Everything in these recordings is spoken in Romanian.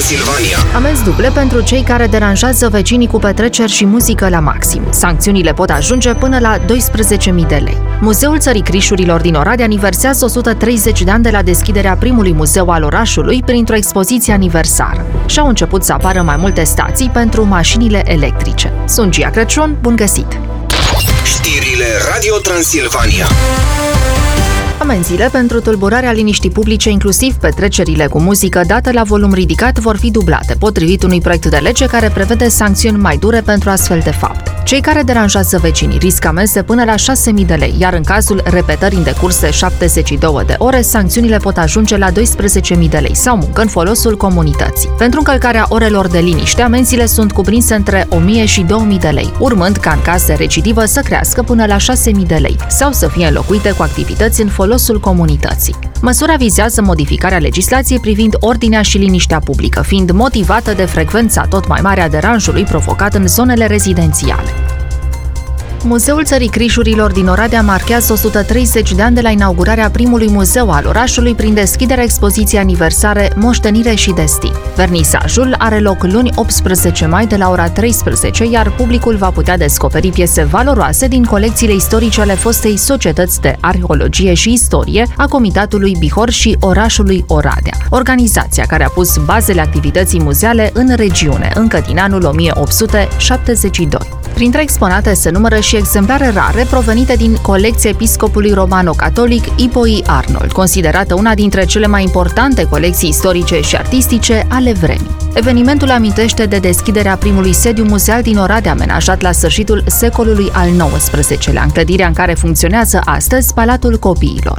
Transilvania. Amenzi duble pentru cei care deranjează vecinii cu petreceri și muzică la maxim. Sancțiunile pot ajunge până la 12.000 de lei. Muzeul Țării Crișurilor din Oradea aniversează 130 de ani de la deschiderea primului muzeu al orașului printr-o expoziție aniversară. Și-au început să apară mai multe stații pentru mașinile electrice. Sunt Gia Crăciun, bun găsit! Știrile Radio Transilvania. Amenziile pentru tulburarea liniștii publice, inclusiv petrecerile cu muzică dată la volum ridicat, vor fi dublate, potrivit unui proiect de lege care prevede sancțiuni mai dure pentru astfel de fapte. Cei care deranjează vecinii riscă amenzi de până la 6.000 de lei, iar în cazul repetării în decurs de 72 de ore, sancțiunile pot ajunge la 12.000 de lei sau muncă în folosul comunității. Pentru încălcarea orelor de liniște, amenziile sunt cuprinse între 1.000 și 2.000 de lei, urmând ca în caz de recidivă să crească până la 6.000 de lei sau să fie înlocuite cu activități în folosul comunității. Măsura vizează modificarea legislației privind ordinea și liniștea publică, fiind motivată de frecvența tot mai mare a deranjului provocat în zonele rezidențiale. Muzeul Țării Crișurilor din Oradea marchează 130 de ani de la inaugurarea primului muzeu al orașului prin deschiderea expoziției aniversare Moștenire și Destin. Vernisajul are loc luni 18 mai de la ora 13, iar publicul va putea descoperi piese valoroase din colecțiile istorice ale fostei Societăți de Arheologie și Istorie a Comitatului Bihor și orașului Oradea, organizația care a pus bazele activității muzeale în regiune încă din anul 1872. Printre exponate se numără și exemplare rare provenite din colecția episcopului romano-catolic Ipoi Arnold, considerată una dintre cele mai importante colecții istorice și artistice ale vremii. Evenimentul amintește de deschiderea primului sediu muzeal din Oradea, amenajat la sfârșitul secolului al XIX-lea, în clădirea în care funcționează astăzi Palatul Copiilor.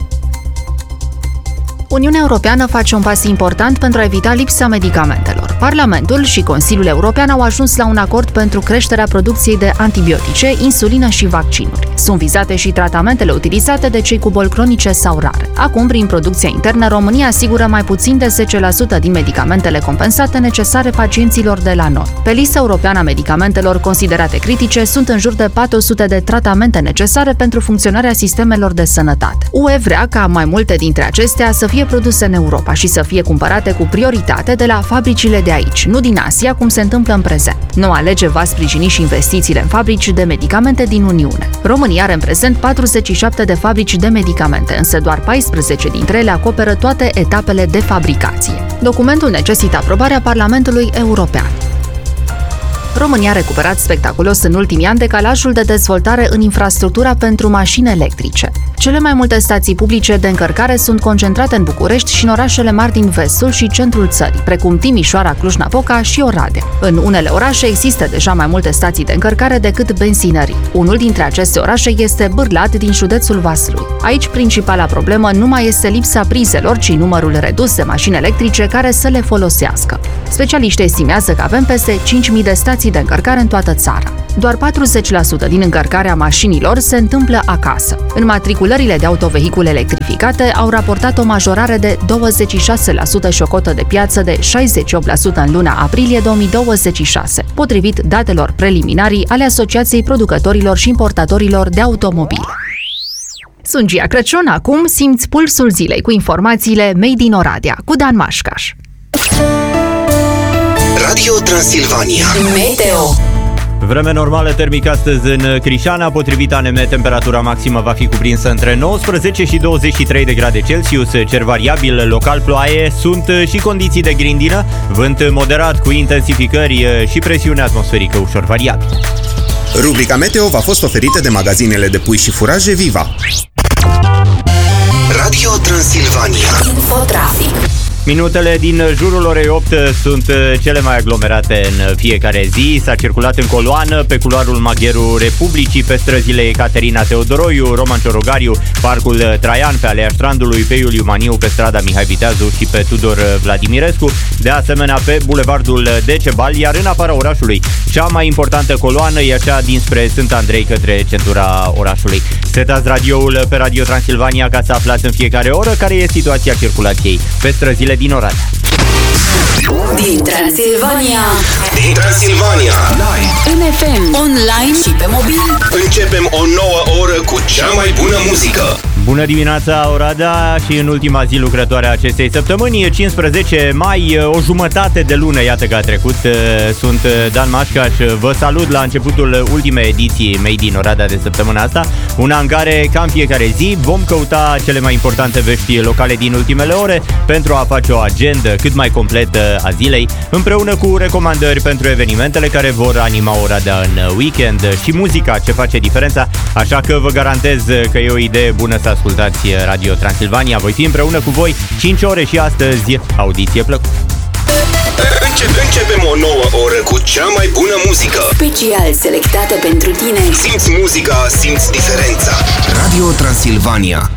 Uniunea Europeană face un pas important pentru a evita lipsa medicamentelor. Parlamentul și Consiliul European au ajuns la un acord pentru creșterea producției de antibiotice, insulină și vaccinuri. Sunt vizate și tratamentele utilizate de cei cu boli cronice sau rare. Acum, prin producția internă, România asigură mai puțin de 10% din medicamentele compensate necesare pacienților de la noi. Pe lista europeană a medicamentelor considerate critice sunt în jur de 400 de tratamente necesare pentru funcționarea sistemelor de sănătate. UE vrea ca mai multe dintre acestea să fie produse în Europa și să fie cumpărate cu prioritate de la fabricile de aici, nu din Asia, cum se întâmplă în prezent. Noua lege va sprijini și investițiile în fabrici de medicamente din Uniune. România are în prezent 47 de fabrici de medicamente, însă doar 14 dintre ele acoperă toate etapele de fabricație. Documentul necesită aprobarea Parlamentului European. România a recuperat spectaculos în ultimii ani decalajul de dezvoltare în infrastructura pentru mașini electrice. Cele mai multe stații publice de încărcare sunt concentrate în București și în orașele mari din vestul și centrul țării, precum Timișoara, Cluj-Napoca și Oradea. În unele orașe există deja mai multe stații de încărcare decât benzinării. Unul dintre aceste orașe este Bârlad din județul Vaslui. Aici, principala problemă nu mai este lipsa prizelor, ci numărul redus de mașini electrice care să le folosească. Specialiștii estimează că avem peste 5.000 de stații de încărcare în toată țara. Doar 40% din încărcarea mașinilor se întâmplă acasă. Înmatriculările de autovehicule electrificate au raportat o majorare de 26% și o cotă de piață de 68% în luna aprilie 2026, potrivit datelor preliminarii ale Asociației Producătorilor și Importatorilor de Automobile. Sunt Gia Crăciun, acum simți pulsul zilei cu informațiile Made in Oradea, cu Dan Mașcaș. Radio Transilvania. Meteo. Vreme normală termică astăzi în Crișana. Potrivit ANM, temperatura maximă va fi cuprinsă între 19 și 23 de grade Celsius, cer variabil, local ploaie, sunt și condiții de grindină, vânt moderat cu intensificări și presiune atmosferică ușor variabil. Rubrica Meteo v-a fost oferită de magazinele de pui și furaje Viva. Radio Transilvania. Infotrafic. Minutele din jurul orei 8 sunt cele mai aglomerate în fiecare zi. S-a circulat în coloană pe culoarul Magheru Republicii, pe străzile Ecaterina Teodoroiu, Roman Ciorogariu, Parcul Traian, pe Alea Strandului, pe Iuliu Maniu, pe strada Mihai Viteazu și pe Tudor Vladimirescu, de asemenea pe Bulevardul Decebal, iar în afara orașului cea mai importantă coloană e cea dinspre Sfânt Andrei către centura orașului. Setați radioul pe Radio Transilvania ca să aflați în fiecare oră care e situația circulației pe străzile din Oradea. Din Transilvania. Din Transilvania. În FM, online și pe mobil. Începem o nouă oră cu cea mai bună muzică. Bună dimineața, Oradea, și în ultima zi lucrătoare a acestei săptămâni, 15 mai, o jumătate de lună, iată că a trecut. Sunt Dan Mașcaș, vă salut la începutul ultimei ediții Made in Oradea de săptămâna asta, una în care, ca în fiecare zi, vom căuta cele mai importante vești locale din ultimele ore pentru a face o agendă cât mai completă a zilei, împreună cu recomandări pentru evenimentele care vor anima Oradea în weekend și muzica ce face diferența, așa că vă garantez că e o idee bună să ascultați Radio Transilvania. Voi fi împreună cu voi 5 ore și astăzi, audiție plăcută. Începem o nouă oră cu cea mai bună muzică. Special selectată pentru tine. Simți muzica, simți diferența. Radio Transilvania.